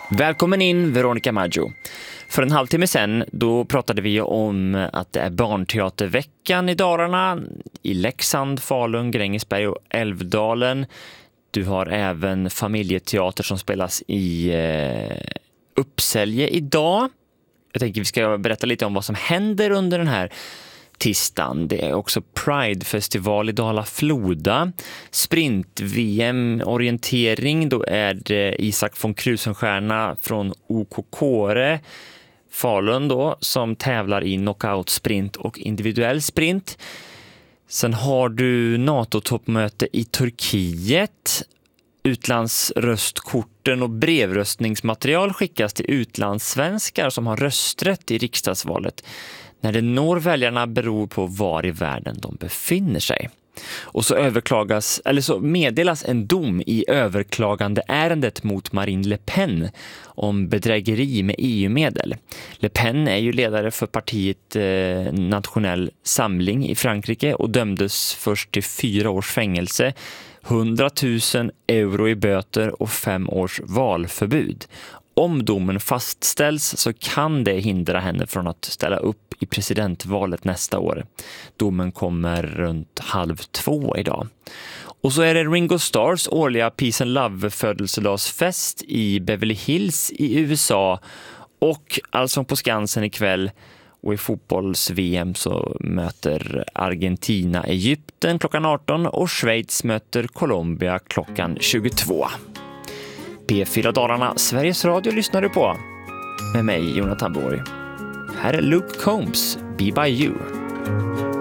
Välkommen in, Veronica Maggio. För en halvtimme sedan då pratade vi om att det är barnteaterveckan i Dalarna, i Leksand, Falun, Grängesberg och Älvdalen. Du har även familjeteater som spelas i Uppsälje idag. Jag tänker vi ska berätta lite om vad som händer under den här tisdagen. Det är också Pride-festival i Dala-Floda. Sprint-VM-orientering, då är det Isak von Krusenstjerna från OK Kåre Falun då, som tävlar i knockout-sprint och individuell sprint. Sen har du NATO-toppmöte i Turkiet. Utlandsröstkorten och brevröstningsmaterial skickas till utlandssvenskar som har rösträtt i riksdagsvalet. När det når väljarna beror på var i världen de befinner sig. Och så meddelas en dom i överklagande ärendet mot Marine Le Pen om bedrägeri med EU-medel. Le Pen är ju ledare för partiet Nationell Samling i Frankrike och dömdes först till 4 års fängelse, 100 000 euro i böter och 5 års valförbud. Om domen fastställs så kan det hindra henne från att ställa upp i presidentvalet nästa år. Domen kommer runt 1:30 idag. Och så är det Ringo Starrs årliga Peace and Love födelsedagsfest i Beverly Hills i USA och Allsång på Skansen ikväll. Och i fotbolls-VM så möter Argentina Egypten klockan 18 och Schweiz möter Colombia klockan 22. P4 Dalarna, Sveriges Radio lyssnar du på. Med mig, Jonathan Borg. Här är Luke Combs, Be By You.